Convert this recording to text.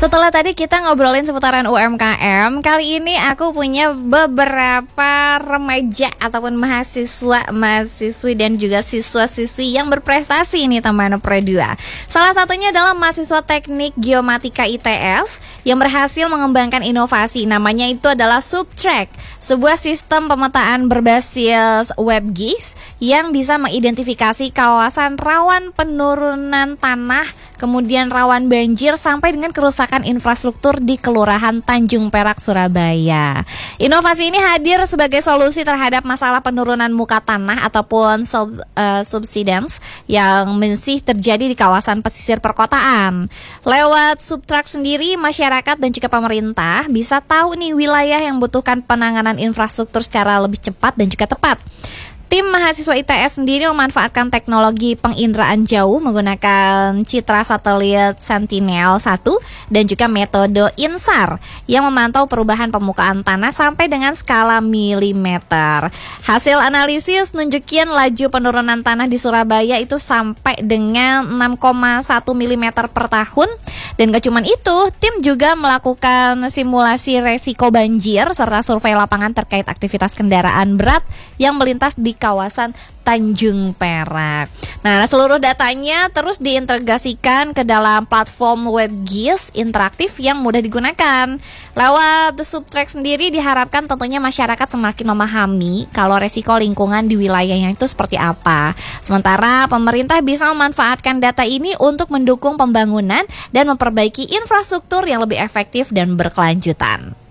Setelah tadi kita ngobrolin seputaran UMKM, kali ini aku punya beberapa remaja ataupun mahasiswi dan juga siswa-siswi yang berprestasi nih teman Pro 2. Salah satunya adalah mahasiswa Teknik Geomatika ITS yang berhasil mengembangkan inovasi, namanya itu adalah Subtrack, sebuah sistem pemetaan berbasis WebGIS yang bisa mengidentifikasi kawasan rawan penurunan tanah, kemudian rawan banjir sampai dengan kerusakan infrastruktur di Kelurahan Tanjung Perak, Surabaya. Inovasi ini hadir sebagai solusi terhadap masalah penurunan muka tanah ataupun subsidence yang masih terjadi di kawasan pesisir perkotaan. Lewat Subtrack sendiri, masyarakat dan juga pemerintah bisa tahu nih wilayah yang membutuhkan penanganan infrastruktur secara lebih cepat dan juga tepat. Tim mahasiswa ITS sendiri memanfaatkan teknologi penginderaan jauh menggunakan citra satelit Sentinel-1 dan juga metode INSAR yang memantau perubahan permukaan tanah sampai dengan skala milimeter. Hasil analisis nunjukin laju penurunan tanah di Surabaya itu sampai dengan 6,1 mm per tahun. Dan gak cuma itu, tim juga melakukan simulasi resiko banjir serta survei lapangan terkait aktivitas kendaraan berat yang melintas di kawasan Tanjung Perak. Nah, seluruh datanya terus diintegrasikan ke dalam platform WebGIS interaktif yang mudah digunakan. Lewat The Subtrack sendiri diharapkan tentunya masyarakat semakin memahami kalau resiko lingkungan di wilayahnya itu seperti apa. Sementara pemerintah bisa memanfaatkan data ini untuk mendukung pembangunan dan memperbaiki infrastruktur yang lebih efektif dan berkelanjutan.